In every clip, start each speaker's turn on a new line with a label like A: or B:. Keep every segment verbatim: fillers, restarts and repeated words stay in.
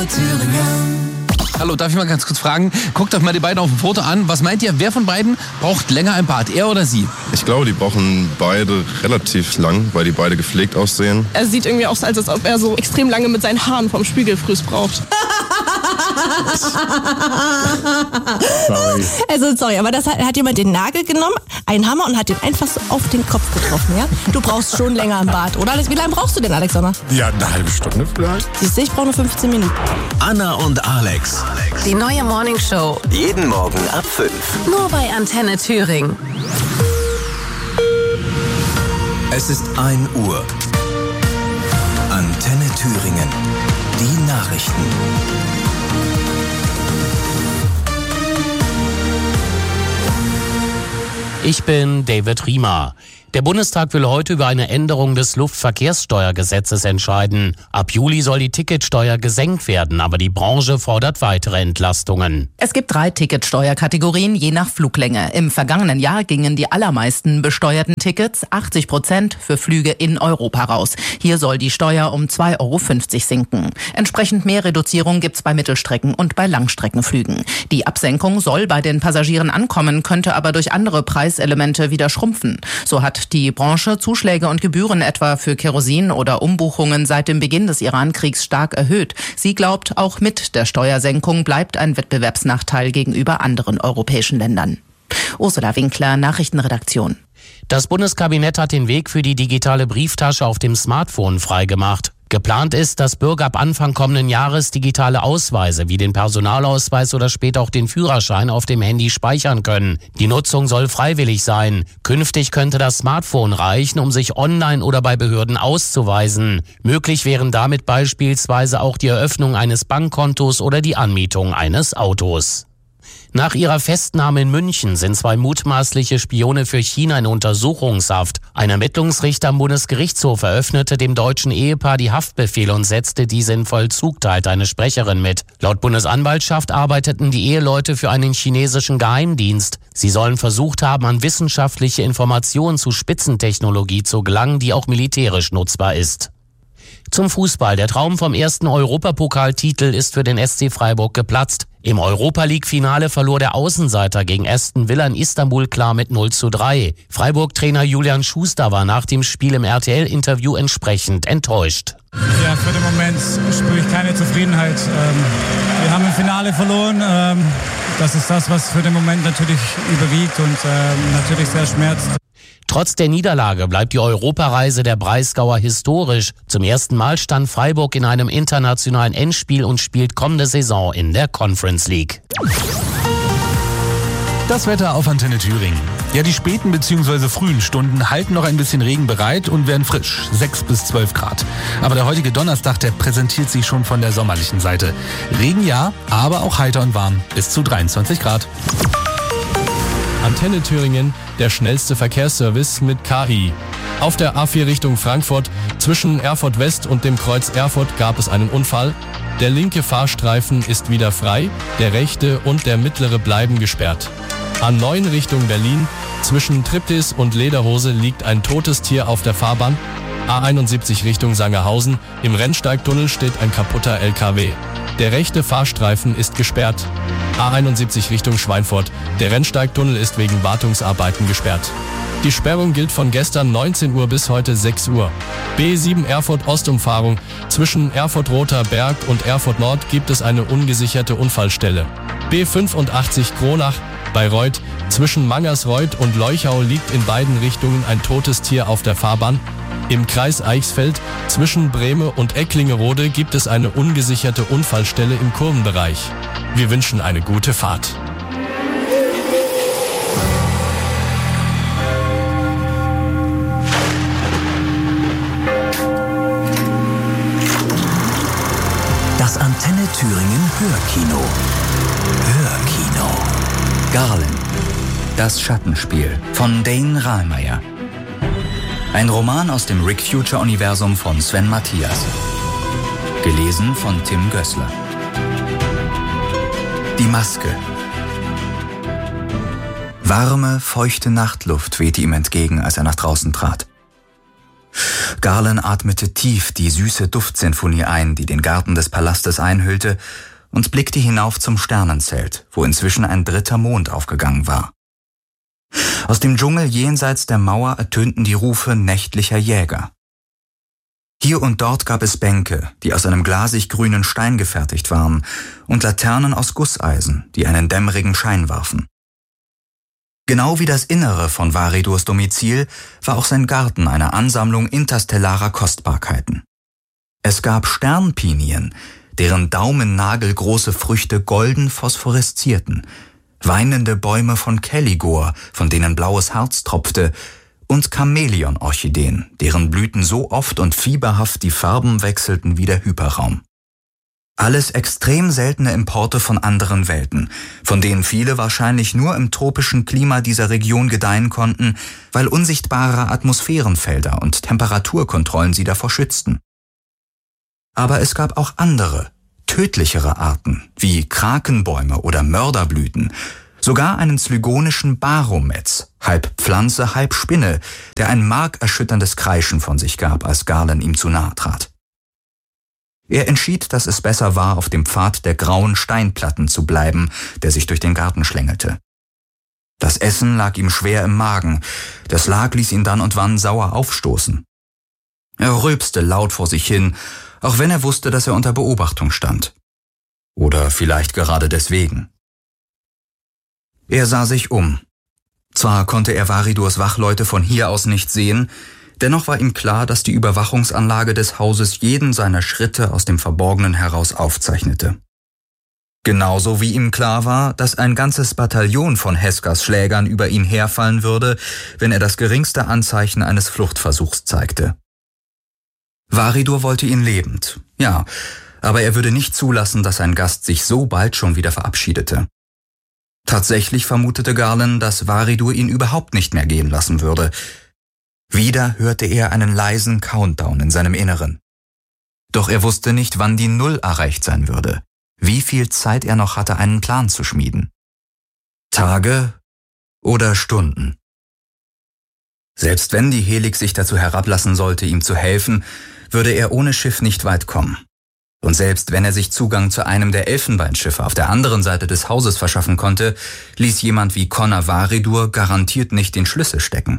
A: Thüringen.
B: Hallo, darf ich mal ganz kurz fragen? Guckt euch mal die beiden auf dem Foto an. Was meint ihr, wer von beiden braucht länger ein Bad, er oder sie?
C: Ich glaube, die brauchen beide relativ lang, weil die beide gepflegt aussehen.
D: Er sieht irgendwie aus, als ob er so extrem lange mit seinen Haaren vom Spiegelfrüß braucht.
E: Sorry. Also sorry, aber das hat, hat jemand den Nagel genommen, einen Hammer und hat den einfach so auf den Kopf getroffen, ja? Du brauchst schon länger im Bad, oder? Wie lange brauchst du denn, Alexander?
F: Ja, eine halbe Stunde vielleicht.
E: Siehst du, ich brauche nur fünfzehn Minuten.
G: Anna und Alex.
H: Die neue Morningshow.
G: Jeden Morgen ab fünf.
H: Nur bei Antenne Thüringen.
G: Es ist ein Uhr. Antenne Thüringen. Die Nachrichten.
I: Ich bin David Riemer. Der Bundestag will heute über eine Änderung des Luftverkehrssteuergesetzes entscheiden. Ab Juli soll die Ticketsteuer gesenkt werden, aber die Branche fordert weitere Entlastungen.
J: Es gibt drei Ticketsteuerkategorien je nach Fluglänge. Im vergangenen Jahr gingen die allermeisten besteuerten Tickets, achtzig Prozent, für Flüge in Europa raus. Hier soll die Steuer um zwei Euro fünfzig sinken. Entsprechend mehr Reduzierung gibt's bei Mittelstrecken- und bei Langstreckenflügen. Die Absenkung soll bei den Passagieren ankommen, könnte aber durch andere Preiselemente wieder schrumpfen. So hat die Branche Zuschläge und Gebühren etwa für Kerosin oder Umbuchungen seit dem Beginn des Iran-Kriegs stark erhöht. Sie glaubt, auch mit der Steuersenkung bleibt ein Wettbewerbsnachteil gegenüber anderen europäischen Ländern. Ursula Winkler, Nachrichtenredaktion.
I: Das Bundeskabinett hat den Weg für die digitale Brieftasche auf dem Smartphone freigemacht. Geplant ist, dass Bürger ab Anfang kommenden Jahres digitale Ausweise wie den Personalausweis oder später auch den Führerschein auf dem Handy speichern können. Die Nutzung soll freiwillig sein. Künftig könnte das Smartphone reichen, um sich online oder bei Behörden auszuweisen. Möglich wären damit beispielsweise auch die Eröffnung eines Bankkontos oder die Anmietung eines Autos. Nach ihrer Festnahme in München sind zwei mutmaßliche Spione für China in Untersuchungshaft. Ein Ermittlungsrichter am Bundesgerichtshof eröffnete dem deutschen Ehepaar die Haftbefehle und setzte diese in Vollzug, teilte eine Sprecherin mit. Laut Bundesanwaltschaft arbeiteten die Eheleute für einen chinesischen Geheimdienst. Sie sollen versucht haben, an wissenschaftliche Informationen zu Spitzentechnologie zu gelangen, die auch militärisch nutzbar ist. Zum Fußball. Der Traum vom ersten Europapokaltitel ist für den S C Freiburg geplatzt. Im Europa-League-Finale verlor der Außenseiter gegen Aston Villa in Istanbul klar mit null zu drei. Freiburg-Trainer Julian Schuster war nach dem Spiel im R T L-Interview entsprechend enttäuscht.
K: Ja, für den Moment spüre ich keine Zufriedenheit. Wir haben im Finale verloren. Das ist das, was für den Moment natürlich überwiegt und natürlich sehr schmerzt.
I: Trotz der Niederlage bleibt die Europareise der Breisgauer historisch. Zum ersten Mal stand Freiburg in einem internationalen Endspiel und spielt kommende Saison in der Conference League.
L: Das Wetter auf Antenne Thüringen. Ja, die späten bzw. frühen Stunden halten noch ein bisschen Regen bereit und werden frisch, sechs bis zwölf Grad. Aber der heutige Donnerstag, der präsentiert sich schon von der sommerlichen Seite. Regen ja, aber auch heiter und warm, bis zu dreiundzwanzig Grad.
M: Antenne Thüringen, der schnellste Verkehrsservice mit K I. Auf der A vier Richtung Frankfurt zwischen Erfurt West und dem Kreuz Erfurt gab es einen Unfall. Der linke Fahrstreifen ist wieder frei, der rechte und der mittlere bleiben gesperrt. A neun Richtung Berlin zwischen Triptis und Lederhose liegt ein totes Tier auf der Fahrbahn. A einundsiebzig Richtung Sangerhausen, im Rennsteigtunnel steht ein kaputter L K W. Der rechte Fahrstreifen ist gesperrt. A einundsiebzig Richtung Schweinfurt. Der Rennsteigtunnel ist wegen Wartungsarbeiten gesperrt. Die Sperrung gilt von gestern neunzehn Uhr bis heute sechs Uhr. B sieben Erfurt Ostumfahrung. Zwischen Erfurt-Roter Berg und Erfurt Nord gibt es eine ungesicherte Unfallstelle. B fünfundachtzig Kronach bei Reuth. Zwischen Mangersreuth und Leuchau liegt in beiden Richtungen ein totes Tier auf der Fahrbahn. Im Kreis Eichsfeld zwischen Brehme und Ecklingerode gibt es eine ungesicherte Unfallstelle im Kurvenbereich. Wir wünschen eine gute Fahrt.
G: Das Antenne Thüringen Hörkino. Hörkino. Garland. Das Schattenspiel von Dane Rahlmeier. Ein Roman aus dem Rick Future-Universum von Sven Matthias. Gelesen von Tim Gößler. Die Maske. Warme, feuchte Nachtluft wehte ihm entgegen, als er nach draußen trat. Garland atmete tief die süße Duftsinfonie ein, die den Garten des Palastes einhüllte, und blickte hinauf zum Sternenzelt, wo inzwischen ein dritter Mond aufgegangen war. Aus dem Dschungel jenseits der Mauer ertönten die Rufe nächtlicher Jäger. Hier und dort gab es Bänke, die aus einem glasig-grünen Stein gefertigt waren, und Laternen aus Gusseisen, die einen dämmerigen Schein warfen. Genau wie das Innere von Varidors Domizil war auch sein Garten eine Ansammlung interstellarer Kostbarkeiten. Es gab Sternpinien, deren daumennagelgroße Früchte golden phosphoreszierten, weinende Bäume von Kelligor, von denen blaues Harz tropfte, und Chamäleon-Orchideen, deren Blüten so oft und fieberhaft die Farben wechselten wie der Hyperraum. Alles extrem seltene Importe von anderen Welten, von denen viele wahrscheinlich nur im tropischen Klima dieser Region gedeihen konnten, weil unsichtbare Atmosphärenfelder und Temperaturkontrollen sie davor schützten. Aber es gab auch andere, tödlichere Arten, wie Krakenbäume oder Mörderblüten, sogar einen slygonischen Barometz, halb Pflanze, halb Spinne, der ein markerschütterndes Kreischen von sich gab, als Garland ihm zu nahe trat. Er entschied, dass es besser war, auf dem Pfad der grauen Steinplatten zu bleiben, der sich durch den Garten schlängelte. Das Essen lag ihm schwer im Magen, das Lag ließ ihn dann und wann sauer aufstoßen. Er rülpste laut vor sich hin, auch wenn er wusste, dass er unter Beobachtung stand. Oder vielleicht gerade deswegen. Er sah sich um. Zwar konnte er Varidors Wachleute von hier aus nicht sehen, dennoch war ihm klar, dass die Überwachungsanlage des Hauses jeden seiner Schritte aus dem Verborgenen heraus aufzeichnete. Genauso wie ihm klar war, dass ein ganzes Bataillon von Heskars Schlägern über ihn herfallen würde, wenn er das geringste Anzeichen eines Fluchtversuchs zeigte. Varidor wollte ihn lebend, ja, aber er würde nicht zulassen, dass sein Gast sich so bald schon wieder verabschiedete. Tatsächlich vermutete Garland, dass Varidor ihn überhaupt nicht mehr gehen lassen würde. Wieder hörte er einen leisen Countdown in seinem Inneren. Doch er wusste nicht, wann die Null erreicht sein würde, wie viel Zeit er noch hatte, einen Plan zu schmieden. Tage oder Stunden. Selbst wenn die Helix sich dazu herablassen sollte, ihm zu helfen, würde er ohne Schiff nicht weit kommen. Und selbst wenn er sich Zugang zu einem der Elfenbeinschiffe auf der anderen Seite des Hauses verschaffen konnte, ließ jemand wie Connor Varidor garantiert nicht den Schlüssel stecken.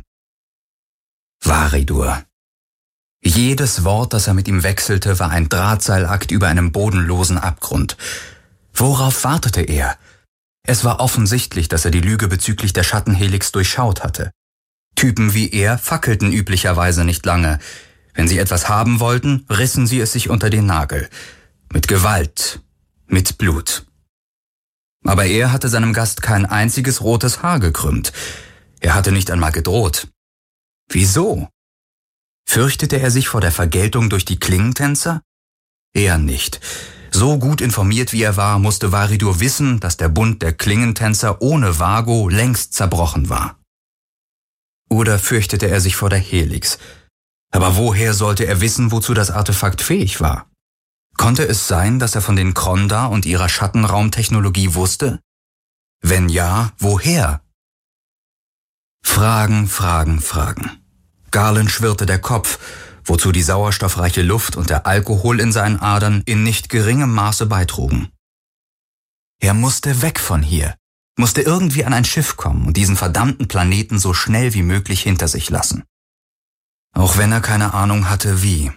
G: Varidor. Jedes Wort, das er mit ihm wechselte, war ein Drahtseilakt über einem bodenlosen Abgrund. Worauf wartete er? Es war offensichtlich, dass er die Lüge bezüglich der Schattenhelix durchschaut hatte. Typen wie er fackelten üblicherweise nicht lange. Wenn sie etwas haben wollten, rissen sie es sich unter den Nagel. Mit Gewalt, mit Blut. Aber er hatte seinem Gast kein einziges rotes Haar gekrümmt. Er hatte nicht einmal gedroht. Wieso? Fürchtete er sich vor der Vergeltung durch die Klingentänzer? Er nicht. So gut informiert wie er war, musste Varidor wissen, dass der Bund der Klingentänzer ohne Vago längst zerbrochen war. Oder fürchtete er sich vor der Helix? Aber woher sollte er wissen, wozu das Artefakt fähig war? Konnte es sein, dass er von den Kronda und ihrer Schattenraumtechnologie wusste? Wenn ja, woher? Fragen, Fragen, Fragen. Garland schwirrte der Kopf, wozu die sauerstoffreiche Luft und der Alkohol in seinen Adern in nicht geringem Maße beitrugen. Er musste weg von hier, musste irgendwie an ein Schiff kommen und diesen verdammten Planeten so schnell wie möglich hinter sich lassen. Auch wenn er keine Ahnung hatte, wie.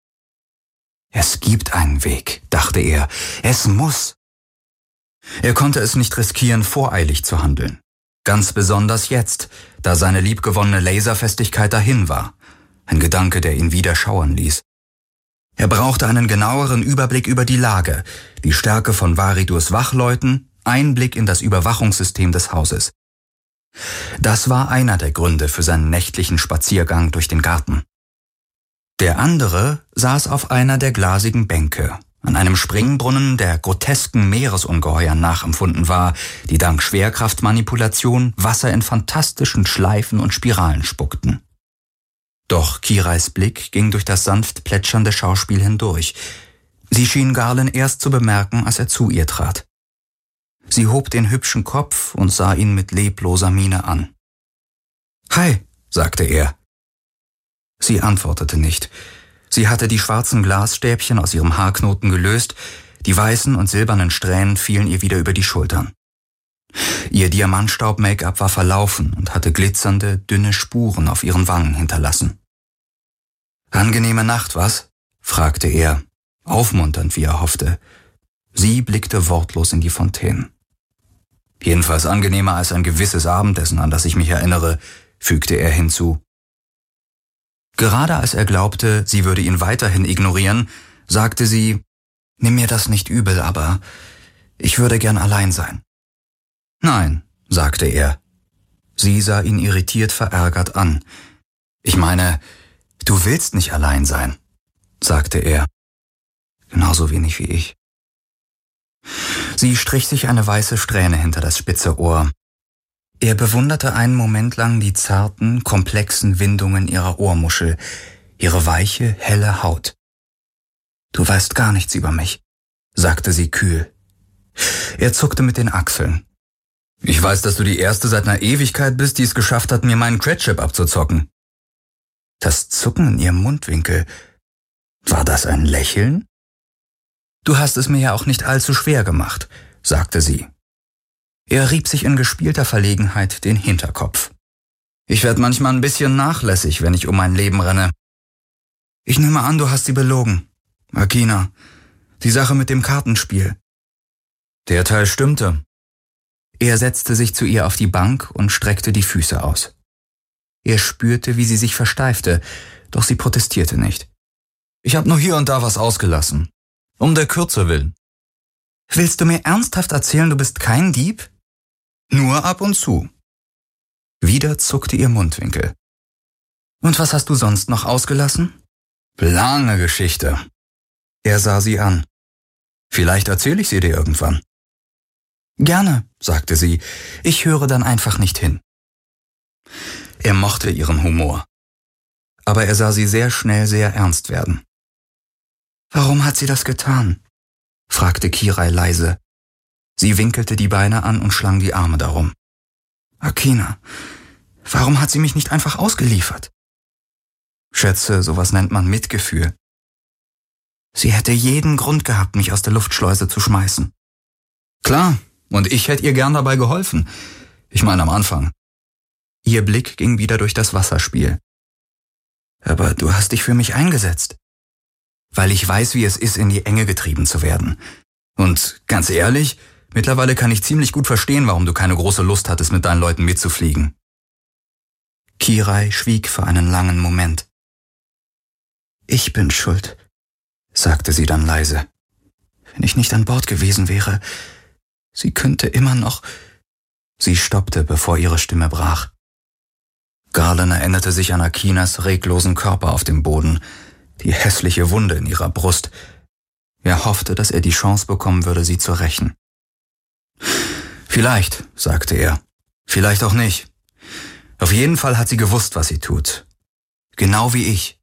G: Es gibt einen Weg, dachte er. Es muss. Er konnte es nicht riskieren, voreilig zu handeln. Ganz besonders jetzt, da seine liebgewonnene Laserfestigkeit dahin war. Ein Gedanke, der ihn wieder schauern ließ. Er brauchte einen genaueren Überblick über die Lage, die Stärke von Varidors Wachleuten, Einblick in das Überwachungssystem des Hauses. Das war einer der Gründe für seinen nächtlichen Spaziergang durch den Garten. Der andere saß auf einer der glasigen Bänke, an einem Springbrunnen, der grotesken Meeresungeheuern nachempfunden war, die dank Schwerkraftmanipulation Wasser in fantastischen Schleifen und Spiralen spuckten. Doch Kirais Blick ging durch das sanft plätschernde Schauspiel hindurch. Sie schien Garland erst zu bemerken, als er zu ihr trat. Sie hob den hübschen Kopf und sah ihn mit lebloser Miene an. »Hi«, sagte er. Sie antwortete nicht. Sie hatte die schwarzen Glasstäbchen aus ihrem Haarknoten gelöst, die weißen und silbernen Strähnen fielen ihr wieder über die Schultern. Ihr Diamantstaub-Make-up war verlaufen und hatte glitzernde, dünne Spuren auf ihren Wangen hinterlassen. »Angenehme Nacht, was?« fragte er, aufmunternd, wie er hoffte. Sie blickte wortlos in die Fontänen. »Jedenfalls angenehmer als ein gewisses Abendessen, an das ich mich erinnere«, fügte er hinzu. Gerade als er glaubte, sie würde ihn weiterhin ignorieren, sagte sie, »Nimm mir das nicht übel, aber ich würde gern allein sein.« »Nein«, sagte er. Sie sah ihn irritiert verärgert an. »Ich meine, du willst nicht allein sein«, sagte er. »Genauso wenig wie ich.« Sie strich sich eine weiße Strähne hinter das spitze Ohr. Er bewunderte einen Moment lang die zarten, komplexen Windungen ihrer Ohrmuschel, ihre weiche, helle Haut. »Du weißt gar nichts über mich«, sagte sie kühl. Er zuckte mit den Achseln. »Ich weiß, dass du die Erste seit einer Ewigkeit bist, die es geschafft hat, mir meinen Cratchip abzuzocken.« Das Zucken in ihrem Mundwinkel. War das ein Lächeln? »Du hast es mir ja auch nicht allzu schwer gemacht«, sagte sie. Er rieb sich in gespielter Verlegenheit den Hinterkopf. »Ich werde manchmal ein bisschen nachlässig, wenn ich um mein Leben renne. Ich nehme an, du hast sie belogen. Akina, die Sache mit dem Kartenspiel.« Der Teil stimmte. Er setzte sich zu ihr auf die Bank und streckte die Füße aus. Er spürte, wie sie sich versteifte, doch sie protestierte nicht. »Ich habe nur hier und da was ausgelassen. Um der Kürze willen.« »Willst du mir ernsthaft erzählen, du bist kein Dieb?« »Nur ab und zu.« Wieder zuckte ihr Mundwinkel. »Und was hast du sonst noch ausgelassen?« »Lange Geschichte.« Er sah sie an. »Vielleicht erzähle ich sie dir irgendwann.« »Gerne«, sagte sie, »ich höre dann einfach nicht hin.« Er mochte ihren Humor. Aber er sah sie sehr schnell sehr ernst werden. »Warum hat sie das getan?« fragte Kirai leise. Sie winkelte die Beine an und schlang die Arme darum. »Akina, warum hat sie mich nicht einfach ausgeliefert?« »Schätze, sowas nennt man Mitgefühl.« »Sie hätte jeden Grund gehabt, mich aus der Luftschleuse zu schmeißen.« »Klar, und ich hätte ihr gern dabei geholfen. Ich meine am Anfang.« Ihr Blick ging wieder durch das Wasserspiel. »Aber du hast dich für mich eingesetzt.« »Weil ich weiß, wie es ist, in die Enge getrieben zu werden. Und ganz ehrlich, mittlerweile kann ich ziemlich gut verstehen, warum du keine große Lust hattest, mit deinen Leuten mitzufliegen.« Kirai schwieg für einen langen Moment. »Ich bin schuld«, sagte sie dann leise. »Wenn ich nicht an Bord gewesen wäre, sie könnte immer noch...« Sie stoppte, bevor ihre Stimme brach. Garland erinnerte sich an Akinas reglosen Körper auf dem Boden, die hässliche Wunde in ihrer Brust. Er hoffte, dass er die Chance bekommen würde, sie zu rächen. »Vielleicht«, sagte er, »vielleicht auch nicht. Auf jeden Fall hat sie gewusst, was sie tut. Genau wie ich.«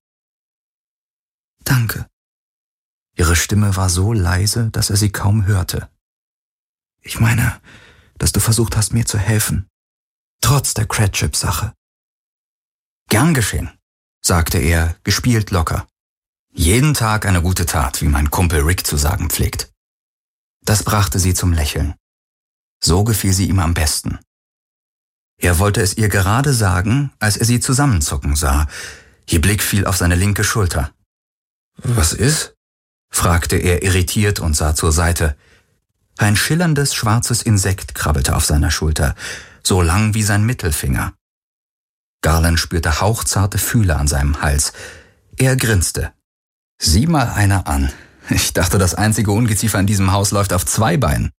G: »Danke.« Ihre Stimme war so leise, dass er sie kaum hörte. »Ich meine, dass du versucht hast, mir zu helfen. Trotz der Cratchip-Sache.« »Gern geschehen«, sagte er, gespielt locker. »Jeden Tag eine gute Tat, wie mein Kumpel Rick zu sagen pflegt.« Das brachte sie zum Lächeln. So gefiel sie ihm am besten. Er wollte es ihr gerade sagen, als er sie zusammenzucken sah. Ihr Blick fiel auf seine linke Schulter. »Was ist?« fragte er irritiert und sah zur Seite. Ein schillerndes, schwarzes Insekt krabbelte auf seiner Schulter, so lang wie sein Mittelfinger. Garland spürte hauchzarte Fühle an seinem Hals. Er grinste. »Sieh mal einer an. Ich dachte, das einzige Ungeziefer in diesem Haus läuft auf zwei Beinen.«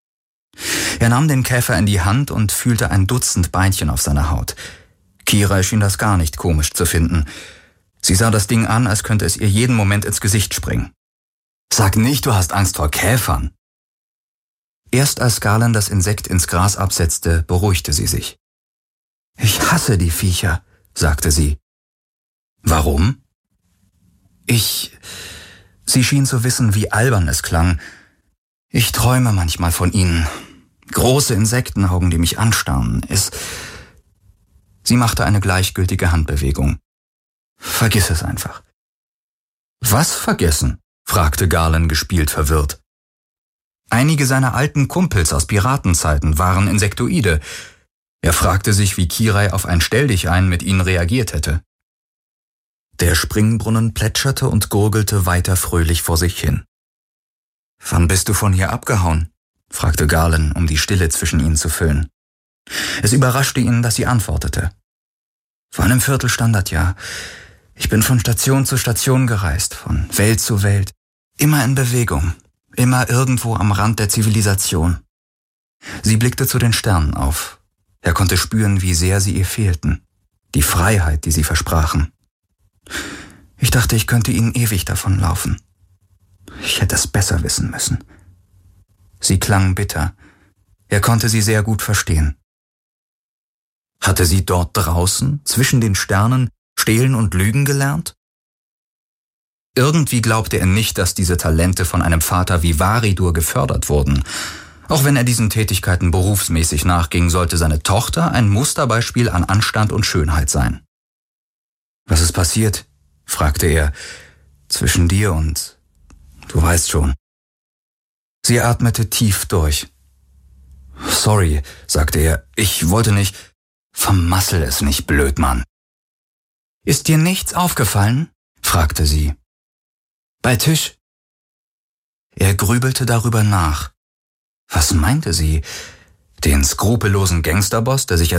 G: Er nahm den Käfer in die Hand und fühlte ein Dutzend Beinchen auf seiner Haut. Kirai schien das gar nicht komisch zu finden. Sie sah das Ding an, als könnte es ihr jeden Moment ins Gesicht springen. »Sag nicht, du hast Angst vor Käfern!« Erst als Garland das Insekt ins Gras absetzte, beruhigte sie sich. »Ich hasse die Viecher«, sagte sie. »Warum?« »Ich...« Sie schien zu wissen, wie albern es klang. »Ich träume manchmal von ihnen. Große Insektenaugen, die mich anstarren. Es...« Sie machte eine gleichgültige Handbewegung. Vergiss es einfach. Was vergessen? Fragte Garland gespielt verwirrt. Einige seiner alten Kumpels aus Piratenzeiten waren Insektoide. Er fragte sich, wie Kirai auf ein Stelldichein mit ihnen reagiert hätte. Der Springbrunnen plätscherte und gurgelte weiter fröhlich vor sich hin. »Wann bist du von hier abgehauen?« fragte Garland, um die Stille zwischen ihnen zu füllen. Es überraschte ihn, dass sie antwortete. »Vor einem Viertelstandardjahr. Ich bin von Station zu Station gereist, von Welt zu Welt. Immer in Bewegung, immer irgendwo am Rand der Zivilisation.« Sie blickte zu den Sternen auf. Er konnte spüren, wie sehr sie ihr fehlten. Die Freiheit, die sie versprachen. »Ich dachte, ich könnte ihnen ewig davonlaufen. Ich hätte es besser wissen müssen.« Sie klang bitter. Er konnte sie sehr gut verstehen. Hatte sie dort draußen, zwischen den Sternen, stehlen und lügen gelernt? Irgendwie glaubte er nicht, dass diese Talente von einem Vater wie Varidur gefördert wurden. Auch wenn er diesen Tätigkeiten berufsmäßig nachging, sollte seine Tochter ein Musterbeispiel an Anstand und Schönheit sein. »Was ist passiert?« fragte er. »Zwischen dir und... du weißt schon.« Sie atmete tief durch. »Sorry«, sagte er, »ich wollte nicht...« »Vermassel es nicht, Blödmann.« »Ist dir nichts aufgefallen?« fragte sie. »Bei Tisch?« Er grübelte darüber nach. Was meinte sie? Den skrupellosen Gangsterboss, der sich